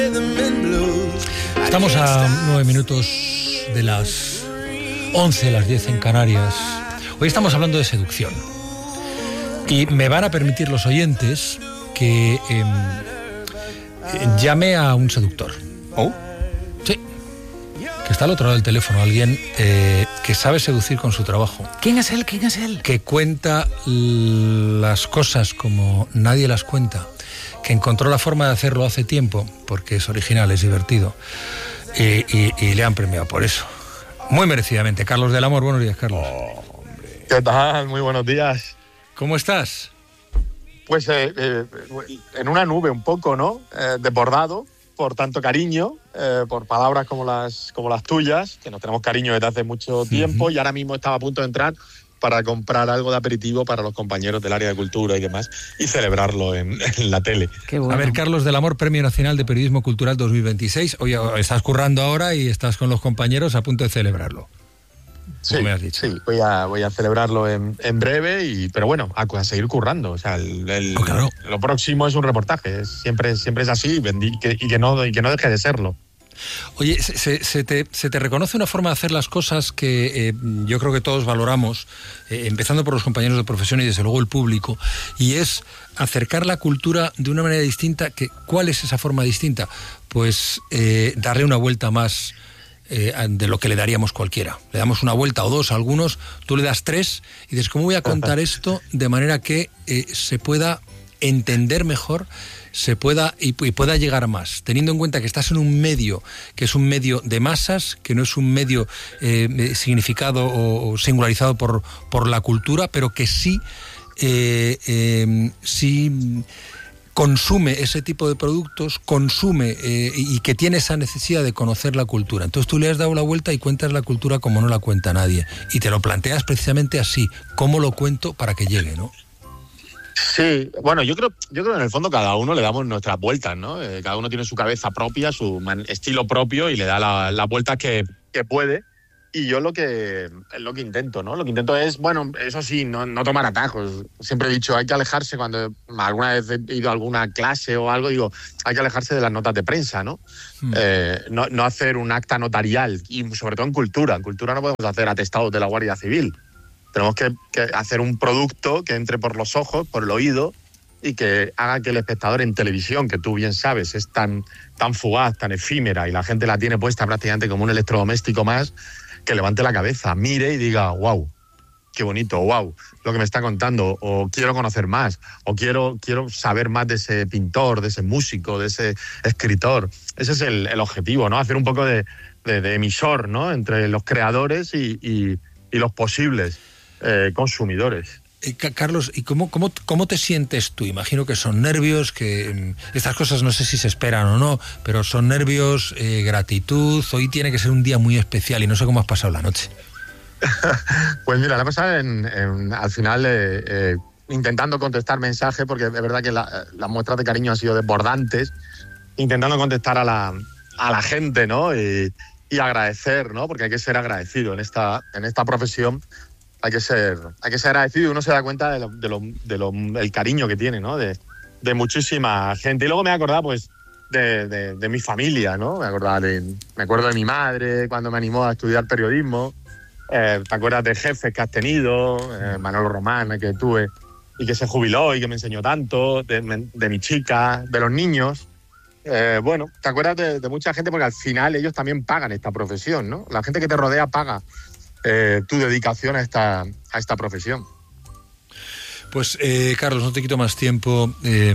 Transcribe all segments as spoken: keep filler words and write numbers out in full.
Estamos a nueve minutos de las once, las diez en Canarias. Hoy estamos hablando de seducción. Y me van a permitir los oyentes que eh, llame a un seductor. ¿Oh? Sí. Que está al otro lado del teléfono. Alguien eh, que sabe seducir con su trabajo. ¿Quién es él? ¿Quién es él? Que cuenta las cosas como nadie las cuenta. Que encontró la forma de hacerlo hace tiempo, porque es original, es divertido, y, y, y le han premiado por eso. Muy merecidamente. Carlos del Amor, buenos días, Carlos. Oh, ¿qué tal? Muy buenos días. ¿Cómo estás? Pues eh, eh, en una nube un poco, ¿no? Eh, desbordado por tanto cariño, eh, por palabras como las, como las tuyas, que nos tenemos cariño desde hace mucho tiempo, uh-huh. Y ahora mismo estaba a punto de entrar para comprar algo de aperitivo para los compañeros del área de cultura y demás, y celebrarlo en, en la tele. Qué bueno. A ver, Carlos del Amor, Premio Nacional de Periodismo Cultural dos mil veintiséis. Oye, estás currando ahora y estás con los compañeros a punto de celebrarlo. Sí, me has dicho. sí, voy a, voy a celebrarlo en, en breve, y, pero bueno, a, a seguir currando. O sea, el, el, oh, claro. Lo próximo es un reportaje, es, siempre, siempre es así, y que, y, que no, y que no deje de serlo. Oye, se, se, te, se te reconoce una forma de hacer las cosas que eh, yo creo que todos valoramos, eh, empezando por los compañeros de profesión y desde luego el público, y es acercar la cultura de una manera distinta. Que, ¿cuál es esa forma distinta? Pues eh, darle una vuelta más eh, de lo que le daríamos cualquiera. Le damos una vuelta o dos a algunos, tú le das tres y dices, ¿cómo voy a contar esto de manera que eh, se pueda entender mejor, se pueda y, y pueda llegar más, teniendo en cuenta que estás en un medio que es un medio de masas, que no es un medio eh, significado o, o singularizado por, por la cultura, pero que sí, eh, eh, sí consume ese tipo de productos, consume eh, y que tiene esa necesidad de conocer la cultura. Entonces tú le has dado la vuelta y cuentas la cultura como no la cuenta nadie, y te lo planteas precisamente así, ¿cómo lo cuento para que llegue, no? Sí, bueno, yo creo, yo creo que en el fondo cada uno le damos nuestras vueltas, ¿no? Eh, cada uno tiene su cabeza propia, su man, estilo propio, y le da las la vueltas que, que puede. Y yo lo que, lo que intento, ¿no? Lo que intento es, bueno, eso sí, no, no tomar atajos. Siempre he dicho, hay que alejarse cuando alguna vez he ido a alguna clase o algo, digo, hay que alejarse de las notas de prensa, ¿no? Mm. Eh, no, no hacer un acta notarial, y sobre todo en cultura. En cultura no podemos hacer atestados de la Guardia Civil. Tenemos que, que hacer un producto que entre por los ojos, por el oído, y que haga que el espectador en televisión, que tú bien sabes, es tan, tan fugaz, tan efímera, y la gente la tiene puesta prácticamente como un electrodoméstico más, que levante la cabeza, mire y diga, wow, qué bonito, wow, lo que me está contando, o quiero conocer más, o quiero, quiero saber más de ese pintor, de ese músico, de ese escritor. Ese es el, el objetivo, ¿no? Hacer un poco de, de, de emisor, ¿no? Entre los creadores y, y, y los posibles Eh, consumidores. Eh, Carlos, ¿y cómo, cómo, cómo te sientes tú? Imagino que son nervios, que eh, estas cosas no sé si se esperan o no, pero son nervios, eh, gratitud. Hoy tiene que ser un día muy especial y no sé cómo has pasado la noche. Pues mira, la he pasado en, en, al final eh, eh, intentando contestar mensajes, porque es verdad que la, las muestras de cariño han sido desbordantes, intentando contestar a la, a la gente, ¿no? Y, y agradecer, ¿no? Porque hay que ser agradecido en esta, en esta profesión. Hay que ser, hay que ser agradecido, y uno se da cuenta de lo, de lo, de lo el cariño que tiene, ¿no? De, de muchísima gente. Y luego me he acordado, pues, de, de, de mi familia, ¿no? Me acordaba de, me acuerdo de mi madre cuando me animó a estudiar periodismo. Eh, te acuerdas de jefes que has tenido, eh, Manolo Román, que tuve y que se jubiló y que me enseñó tanto, de, de mi chica, de los niños. Eh, bueno, te acuerdas de, de mucha gente, porque al final ellos también pagan esta profesión, ¿no? La gente que te rodea paga Eh, tu dedicación a esta, a esta profesión. Pues, eh, Carlos, no te quito más tiempo. Eh,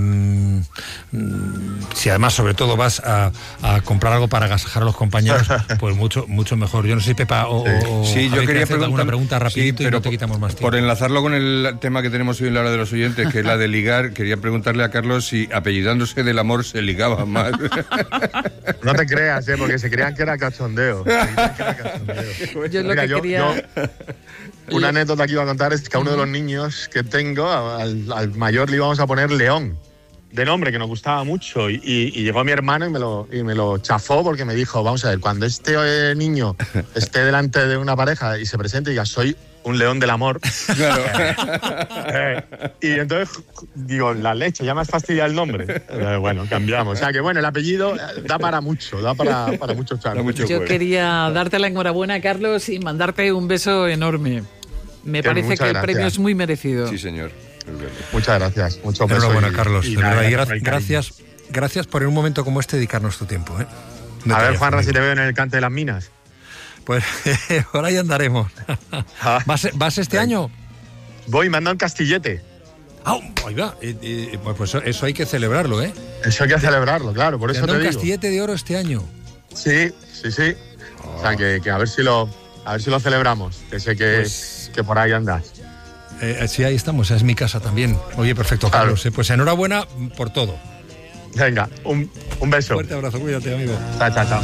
si además, sobre todo, vas a, a comprar algo para agasajar a los compañeros, pues mucho mucho mejor. Yo no sé, Pepa, o, o sí, yo quería hacer alguna pregunta rapidito, sí, pero y no te quitamos más tiempo. Por enlazarlo con el tema que tenemos hoy en la hora de los oyentes, que es la de ligar, quería preguntarle a Carlos si apellidándose del Amor se ligaba más. No te creas, ¿eh? Porque se creían que era cachondeo. Se creían que era cachondeo. Yo lo Mira, que yo, quería... yo, una anécdota que iba a contar es que a uno de los niños que tengo, al, al mayor le íbamos a poner León, de nombre, que nos gustaba mucho, y, y, y llegó mi hermano y me, lo, y me lo chafó, porque me dijo, vamos a ver, cuando este niño esté delante de una pareja y se presente y diga, soy un león del amor. Claro. Eh, y entonces digo, la leche, ya me has fastidiado el nombre. Eh, bueno, cambiamos. O sea que bueno, el apellido da para mucho, da para, para mucho charla. mucho Yo pues. quería darte la enhorabuena, Carlos, y mandarte un beso enorme. Me Que parece muchas que el gracias. premio es muy merecido. Sí, señor. Muchas gracias. Mucho beso Enhorabuena, y- Carlos. y De nada, verdad, y gracias gra- por el cariño. gracias, gracias por en un momento como este dedicarnos tu tiempo. ¿eh? No A te ver, vayas Juanra, si conmigo. te veo en el cante de las minas. Pues por ahí andaremos. Ah. ¿Vas, vas este Venga. año? Voy, me han dado un castillete. Ah, ahí va. Eh, eh, pues pues eso, eso hay que celebrarlo, ¿eh? Eso hay que celebrarlo, claro, por Te eso han te dado un digo. castillete de oro este año. Sí, sí, sí. O sea, que, que a ver si lo a ver si lo celebramos, que sé que, Pues- que por ahí andas. Eh, sí, ahí estamos, esa es mi casa también. Oye, perfecto, Claro. Carlos. eh, pues enhorabuena por todo. Venga, un, un beso. Fuerte abrazo, cuídate, amigo. Chao, chao, chao.